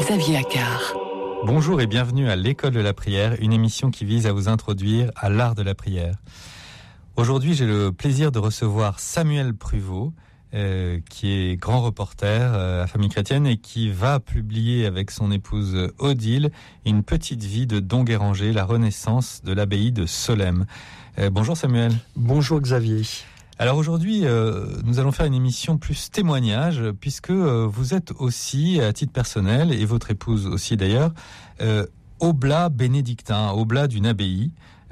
Xavier Accard. Bonjour et bienvenue à l'École de la prière, une émission qui vise à vous introduire à l'art de la prière. Aujourd'hui, j'ai le plaisir de recevoir Samuel Pruvot, qui est grand reporter à Famille Chrétienne et qui va publier avec son épouse Odile une petite vie de Don Guéranger, la renaissance de l'abbaye de Solesmes. Bonjour Samuel. Bonjour Xavier. Alors aujourd'hui, nous allons faire une émission plus témoignage, puisque vous êtes aussi, à titre personnel, et votre épouse aussi d'ailleurs, oblat bénédictin, oblat d'une abbaye.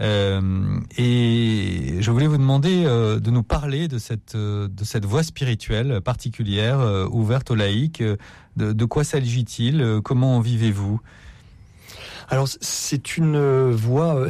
Et je voulais vous demander de nous parler de cette voie spirituelle particulière, ouverte aux laïcs. De quoi s'agit-il ? Comment vivez-vous ? Alors c'est une voie,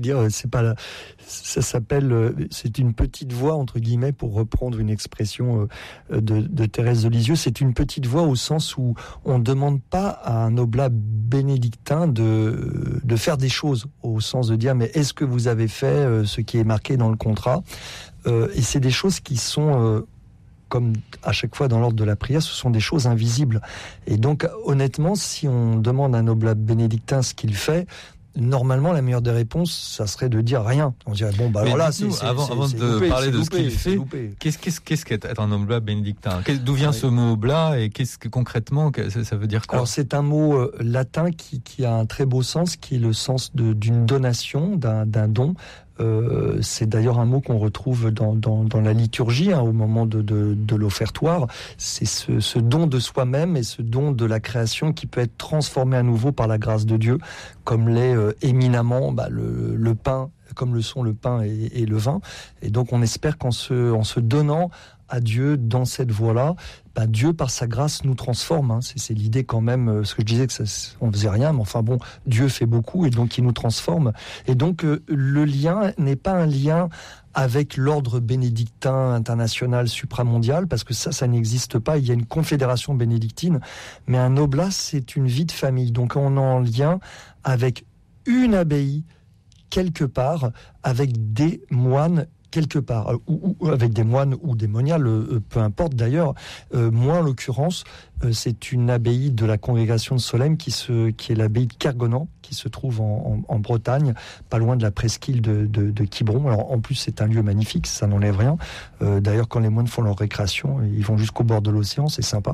c'est une petite voie entre guillemets, pour reprendre une expression de Thérèse de Lisieux. C'est une petite voie au sens où on ne demande pas à un oblat bénédictin de faire des choses, au sens de dire mais est-ce que vous avez fait ce qui est marqué dans le contrat, et c'est des choses qui sont comme à chaque fois dans l'ordre de la prière, ce sont des choses invisibles. Et donc, honnêtement, si on demande à un oblat bénédictin ce qu'il fait, normalement, la meilleure des réponses, ça serait de dire rien. On dirait, bon, bah alors là, avant de parler de ce qu'il fait, qu'est-ce qu'être un oblat bénédictin ? D'où vient ce mot oblat et qu'est-ce que concrètement, ça veut dire quoi ? Alors, c'est un mot latin qui a un très beau sens, qui est le sens d'une donation, d'un don. C'est d'ailleurs un mot qu'on retrouve dans la liturgie, au moment de l'offertoire. C'est ce don de soi-même et ce don de la création qui peut être transformé à nouveau par la grâce de Dieu, comme l'est éminemment le pain, comme le sont le pain et le vin. Et donc on espère qu'en se donnant à Dieu dans cette voie-là, Dieu par sa grâce nous transforme. C'est l'idée quand même, ce que je disais que on faisait rien, mais enfin bon, Dieu fait beaucoup et donc il nous transforme. Et donc le lien n'est pas un lien avec l'ordre bénédictin international supramondial, parce que ça n'existe pas. Il y a une confédération bénédictine, mais un oblat, c'est une vie de famille. Donc on est en lien avec une abbaye quelque part, avec des moines quelque part, ou avec des moines ou des moniales, peu importe d'ailleurs. Moi, en l'occurrence, c'est une abbaye de la congrégation de Solesmes qui est l'abbaye de Kergonan, qui se trouve en Bretagne, pas loin de la presqu'île de Quiberon. Alors, en plus, c'est un lieu magnifique, ça n'enlève rien. D'ailleurs, quand les moines font leur récréation, ils vont jusqu'au bord de l'océan, c'est sympa.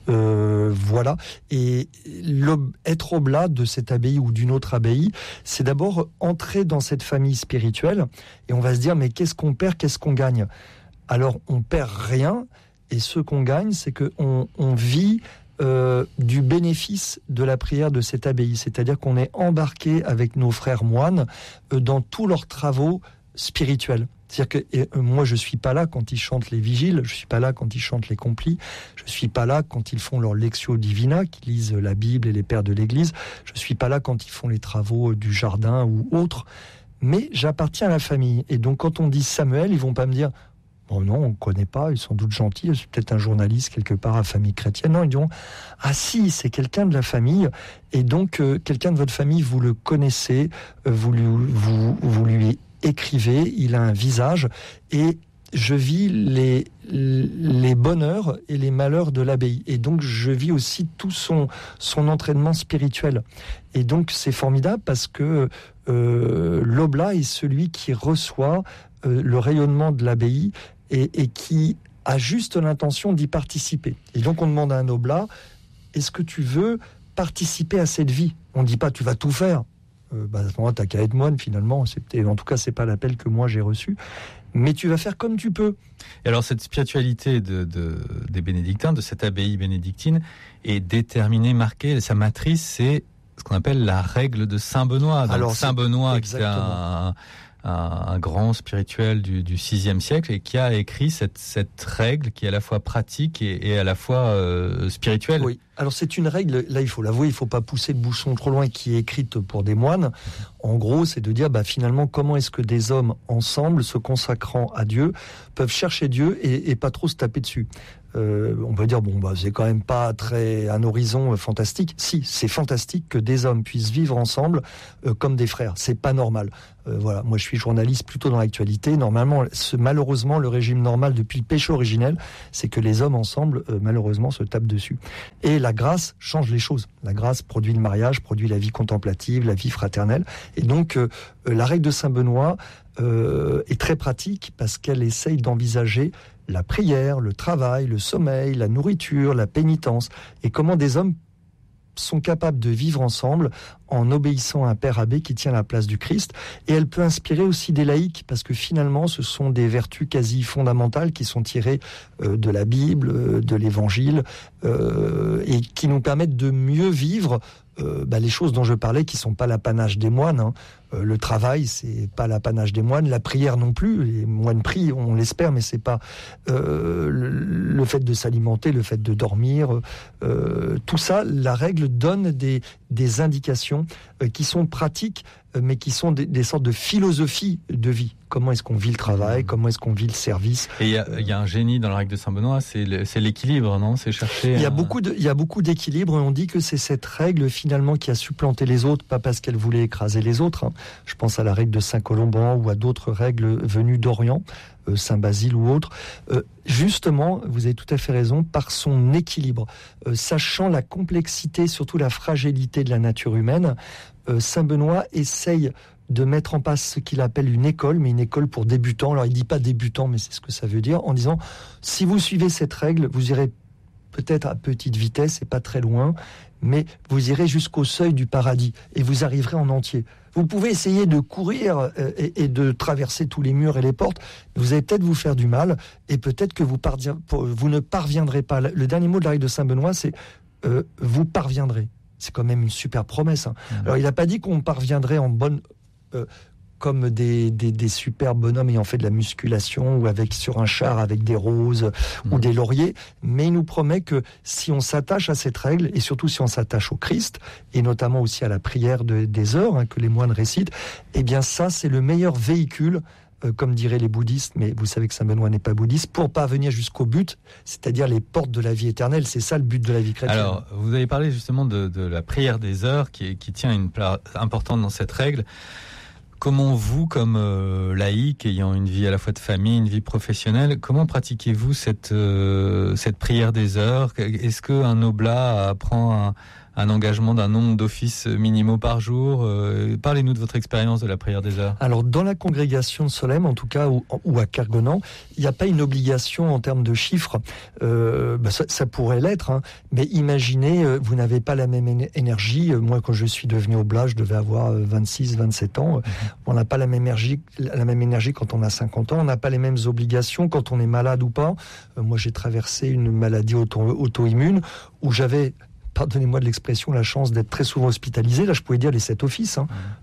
Voilà. Et être oblat de cette abbaye ou d'une autre abbaye, c'est d'abord entrer dans cette famille spirituelle, et on va se dire, mais qu'est-ce qu'on perd, qu'est-ce qu'on gagne ? Alors, on perd rien, et ce qu'on gagne, c'est qu'on vit du bénéfice de la prière de cette abbaye. C'est-à-dire qu'on est embarqué avec nos frères moines dans tous leurs travaux spirituels. C'est-à-dire que moi, je suis pas là quand ils chantent les vigiles, je suis pas là quand ils chantent les complis, je suis pas là quand ils font leur lectio divina, qui lisent la Bible et les pères de l'Église, je suis pas là quand ils font les travaux du jardin ou autres, mais j'appartiens à la famille. Et donc, quand on dit Samuel, ils vont pas me dire « Bon non, on ne connaît pas, ils sont sans doute gentils, c'est peut-être un journaliste quelque part à Famille Chrétienne. » Non, ils diront « Ah si, c'est quelqu'un de la famille, et donc quelqu'un de votre famille, vous le connaissez, vous lui écrivez, il a un visage, et je vis les bonheurs et les malheurs de l'abbaye. Et donc je vis aussi tout son entraînement spirituel. Et donc c'est formidable parce que l'oblat est celui qui reçoit le rayonnement de l'abbaye et qui a juste l'intention d'y participer. Et donc on demande à un oblat, est-ce que tu veux participer à cette vie ? On ne dit pas tu vas tout faire. À ce moment-là, t'as qu'à être moine finalement. En tout cas, c'est pas l'appel que moi j'ai reçu. Mais tu vas faire comme tu peux. Et alors, cette spiritualité des bénédictins, de cette abbaye bénédictine, est déterminée, marquée. Sa matrice, c'est ce qu'on appelle la règle de Saint Benoît. Donc, alors, Saint Benoît, qui est un grand spirituel du VIe siècle et qui a écrit cette règle qui est à la fois pratique et à la fois spirituelle. Oui. Alors c'est une règle, là il faut l'avouer, il ne faut pas pousser le bouchon trop loin, qui est écrite pour des moines. En gros, c'est de dire finalement comment est-ce que des hommes ensemble, se consacrant à Dieu, peuvent chercher Dieu et pas trop se taper dessus. on peut dire c'est quand même pas un horizon fantastique. Si, c'est fantastique que des hommes puissent vivre ensemble comme des frères. C'est pas normal. Voilà, moi je suis journaliste plutôt dans l'actualité. Normalement, malheureusement, le régime normal depuis le péché originel, c'est que les hommes ensemble, malheureusement, se tapent dessus. Et la grâce change les choses. La grâce produit le mariage, produit la vie contemplative, la vie fraternelle. Et donc, la règle de Saint Benoît est très pratique parce qu'elle essaye d'envisager la prière, le travail, le sommeil, la nourriture, la pénitence, et comment des hommes sont capables de vivre ensemble en obéissant à un Père abbé qui tient la place du Christ. Et elle peut inspirer aussi des laïcs, parce que finalement, ce sont des vertus quasi fondamentales qui sont tirées de la Bible, de l'Évangile, et qui nous permettent de mieux vivre les choses dont je parlais, qui sont pas l'apanage des moines. Le travail, c'est pas l'apanage des moines. La prière non plus. Les moines prient, on l'espère, mais c'est pas le fait de s'alimenter, le fait de dormir. Tout ça, la règle donne des indications qui sont pratiques, mais qui sont des sortes de philosophie de vie. Comment est-ce qu'on vit le travail? Comment est-ce qu'on vit le service? Et il y a un génie dans la règle de Saint Benoît, c'est l'équilibre, non? C'est chercher... Il y a beaucoup d'équilibre, et on dit que c'est cette règle finalement qui a supplanté les autres, pas parce qu'elle voulait écraser les autres. Je pense à la règle de Saint Colomban ou à d'autres règles venues d'Orient, Saint Basile ou autres. Justement, vous avez tout à fait raison, par son équilibre, sachant la complexité, surtout la fragilité de la nature humaine, Saint Benoît essaye de mettre en place ce qu'il appelle une école, mais une école pour débutants. Alors il dit pas débutant, mais c'est ce que ça veut dire, en disant, si vous suivez cette règle, vous irez peut-être à petite vitesse et pas très loin, mais vous irez jusqu'au seuil du paradis et vous arriverez en entier. Vous pouvez essayer de courir et de traverser tous les murs et les portes, mais vous allez peut-être vous faire du mal, et peut-être que vous ne parviendrez pas. Le dernier mot de la règle de Saint Benoît, c'est vous parviendrez. C'est quand même une super promesse. Alors il n'a pas dit qu'on parviendrait en bonne... comme des super bonhommes ayant fait de la musculation, ou sur un char avec des roses ou des lauriers, mais il nous promet que si on s'attache à cette règle, et surtout si on s'attache au Christ, et notamment aussi à la prière des heures que les moines récitent, eh bien ça c'est le meilleur véhicule, comme diraient les bouddhistes, mais vous savez que Saint Benoît n'est pas bouddhiste, pour parvenir jusqu'au but, c'est-à-dire les portes de la vie éternelle. C'est ça le but de la vie chrétienne. Alors, vous avez parlé justement de la prière des heures qui tient une place importante dans cette règle. Comment vous, comme laïc, ayant une vie à la fois de famille, une vie professionnelle, comment pratiquez-vous cette prière des heures? Est-ce qu'un oblat prend un engagement d'un nombre d'offices minimaux par jour? Parlez-nous de votre expérience de la prière des heures. Alors, dans la congrégation de Solesmes, en tout cas, ou à Kergonan, il n'y a pas une obligation en termes de chiffres. Ça pourrait l'être, mais imaginez, vous n'avez pas la même énergie. Moi, quand je suis devenu oblat, je devais avoir 26, 27 ans. On n'a pas la même énergie quand on a 50 ans. On n'a pas les mêmes obligations quand on est malade ou pas. Moi, j'ai traversé une maladie auto-immune où j'avais... pardonnez-moi de l'expression, la chance d'être très souvent hospitalisé. Là, je pouvais dire les 7 offices.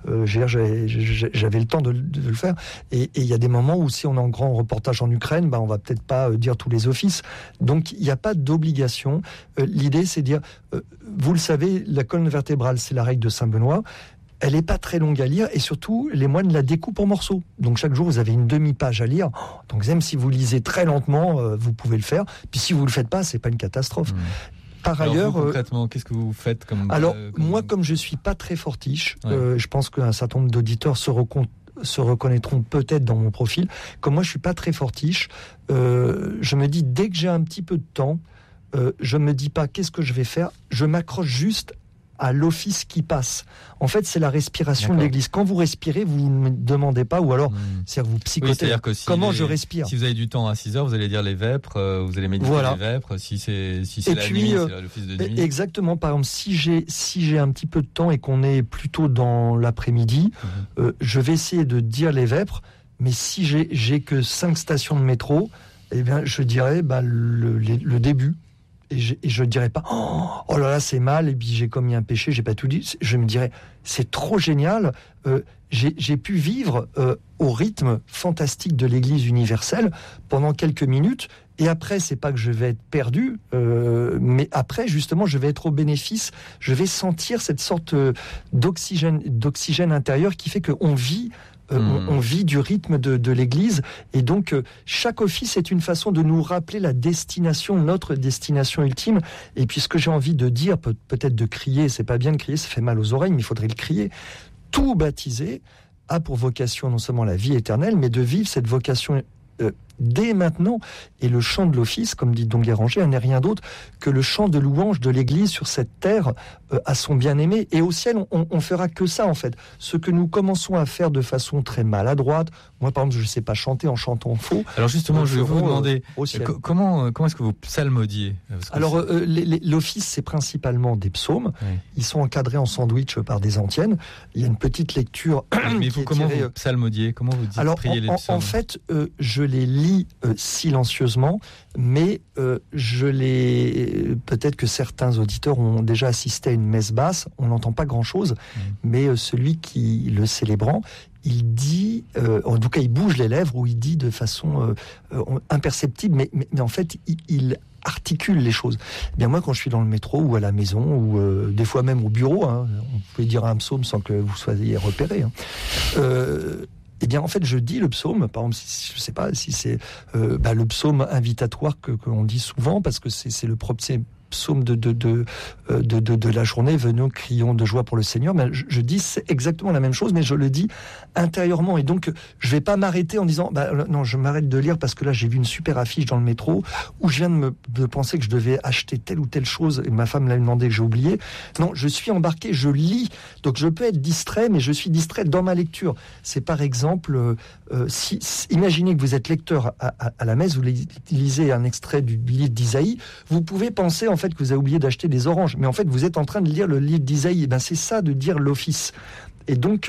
J'avais le temps de le faire. Et il y a des moments où, si on est en grand reportage en Ukraine, on va peut-être pas dire tous les offices. Donc, il n'y a pas d'obligation. L'idée, c'est de dire, vous le savez, la colonne vertébrale, c'est la règle de Saint Benoît. Elle n'est pas très longue à lire, et surtout, les moines la découpent en morceaux. Donc chaque jour, vous avez une demi-page à lire. Donc même si vous lisez très lentement, vous pouvez le faire. Puis si vous ne le faites pas, c'est pas une catastrophe. Par ailleurs, vous, concrètement, qu'est-ce que vous faites moi, comme je suis pas très fortiche, je pense qu'un certain nombre d'auditeurs se reconnaîtront peut-être dans mon profil. Comme moi, je suis pas très fortiche, je me dis, dès que j'ai un petit peu de temps, je me dis pas qu'est-ce que je vais faire, je m'accroche juste à l'office qui passe. En fait, c'est la respiration de l'Église. Quand vous respirez, vous ne me demandez pas, ou alors, c'est-à-dire vous psychotez. Oui, c'est-à-dire que comment je respire. Si vous avez du temps à 6 heures, vous allez dire les vêpres, vous allez méditer les vêpres. Si c'est la nuit, c'est l'office de nuit. Exactement. Par exemple, si j'ai un petit peu de temps et qu'on est plutôt dans l'après-midi, je vais essayer de dire les vêpres, mais si j'ai que 5 stations de métro, eh bien, je dirais le début. Et je ne dirais pas oh là là c'est mal, et puis j'ai commis un péché, j'ai pas tout dit. Je me dirais c'est trop génial, j'ai pu vivre au rythme fantastique de l'Église universelle pendant quelques minutes, et après c'est pas que je vais être perdu, mais après justement je vais être au bénéfice, je vais sentir cette sorte d'oxygène intérieur qui fait qu'on vit On vit du rythme de l'Église, et donc chaque office est une façon de nous rappeler la destination, notre destination ultime. Et puis ce que j'ai envie de dire, peut-être de crier, c'est pas bien de crier, ça fait mal aux oreilles, mais il faudrait le crier. Tout baptisé a pour vocation non seulement la vie éternelle, mais de vivre cette vocation dès maintenant. Et le chant de l'office, comme dit Don Guéranger, n'est rien d'autre que le chant de louange de l'Église sur cette terre à son bien-aimé. Et au ciel, on fera que ça, en fait. Ce que nous commençons à faire de façon très maladroite. Moi, par exemple, je ne sais pas chanter en chantant faux. Alors justement, je vais vous demander, comment est-ce que vous psalmodiez ? Alors, l'office, c'est principalement des psaumes. Oui. Ils sont encadrés en sandwich par des antiennes. Il y a une petite lecture. Mais vous, comment vous psalmodiez ? Comment vous dites prier les psaumes ? En fait, je les lis silencieusement, mais peut-être que certains auditeurs ont déjà assisté à une messe basse, on n'entend pas grand-chose, mais celui qui le célébrant, il dit, en tout cas il bouge les lèvres, ou il dit de façon imperceptible, mais en fait il articule les choses. Eh bien moi, quand je suis dans le métro ou à la maison, ou des fois même au bureau, on peut dire un psaume sans que vous soyez repéré, eh bien, en fait, je dis le psaume. Par exemple, je ne sais pas si c'est le psaume invitatoire qu'on dit souvent, parce que c'est le propre psaume de la journée. Venons, crions de joie pour le Seigneur. Mais je dis c'est exactement la même chose, mais je le dis intérieurement. Et donc, je ne vais pas m'arrêter en disant non, je m'arrête de lire parce que là, j'ai vu une super affiche dans le métro où je viens de penser que je devais acheter telle ou telle chose et ma femme l'a demandé que j'ai oublié. Non, je suis embarqué, je lis. Donc, je peux être distrait, mais je suis distrait dans ma lecture. C'est par exemple, imaginez que vous êtes lecteur à la messe, vous lisez un extrait du livre d'Isaïe, vous pouvez penser en fait que vous avez oublié d'acheter des oranges, mais en fait vous êtes en train de lire le livre d'Isaïe. C'est ça de dire l'office. Et donc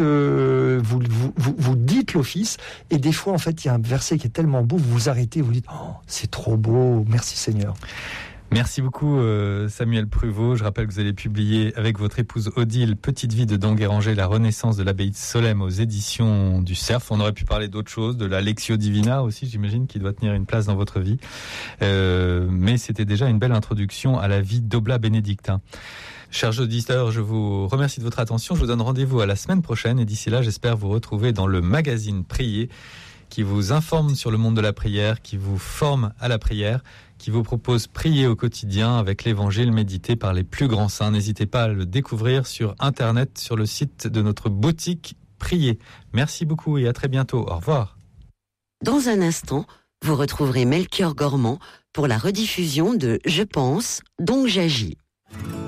vous dites l'office, et des fois en fait il y a un verset qui est tellement beau, vous vous arrêtez, vous dites c'est trop beau, merci Seigneur. Merci beaucoup Samuel Pruvot. Je rappelle que vous allez publier avec votre épouse Odile Petite vie de Don Guéranger, la renaissance de l'abbaye de Solesmes aux éditions du Cerf. On aurait pu parler d'autres choses, de la Lectio Divina aussi, j'imagine, qui doit tenir une place dans votre vie. Mais c'était déjà une belle introduction à la vie d'Oblat bénédictin. Chers auditeurs, je vous remercie de votre attention. Je vous donne rendez-vous à la semaine prochaine, et d'ici là, j'espère vous retrouver dans le magazine Prier, qui vous informe sur le monde de la prière, qui vous forme à la prière, qui vous propose prier au quotidien avec l'évangile médité par les plus grands saints. N'hésitez pas à le découvrir sur Internet, sur le site de notre boutique Prier. Merci beaucoup et à très bientôt. Au revoir. Dans un instant, vous retrouverez Melchior Gormand pour la rediffusion de Je pense, donc j'agis.